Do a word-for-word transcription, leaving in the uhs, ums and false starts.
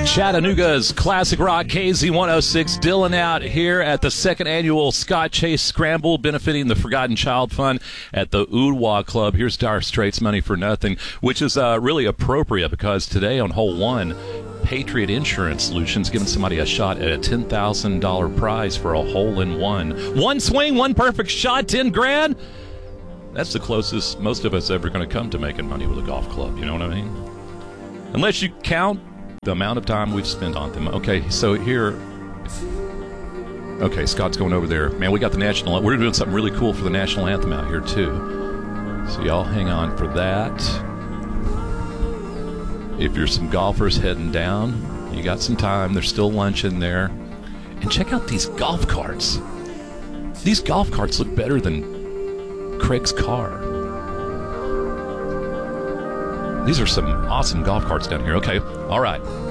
Chattanooga's classic rock K Z one oh six. Dylan out here at the second annual Scott Chase Scramble, benefiting the Forgotten Child Fund at the Ooltewah Club. Here's Dire Straits' Money for Nothing, which is uh, really appropriate because today on hole one, Patriot Insurance Solutions giving somebody a shot at a ten thousand dollars prize for a hole-in-one. One swing, one perfect shot, ten grand. That's the closest most of us ever going to come to making money with a golf club. You know what I mean? Unless you count the amount of time we've spent on them. Okay, so here... Okay, Scott's going over there. Man, we got the national... We're doing something really cool for the national anthem out here, too. So y'all hang on for that. If you're some golfers heading down, you got some time. There's still lunch in there. And check out these golf carts. These golf carts look better than Craig's car. These are some awesome golf carts down here. Okay, all right.